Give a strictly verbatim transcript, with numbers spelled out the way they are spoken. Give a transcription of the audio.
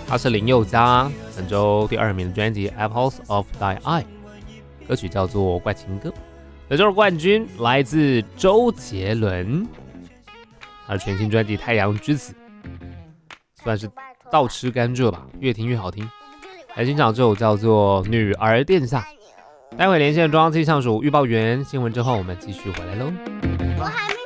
他是林宥嘉本周第二名的专辑《Apples of Thy Eye》，歌曲叫做《怪情歌》。本周的冠军来自周杰伦，他的全新专辑《太阳之子》算是倒吃甘蔗吧，越听越好听。来欣赏这首叫做《女儿殿下》。待会连线中央气象署预报员新闻之后，我们继续回来喽。 我还没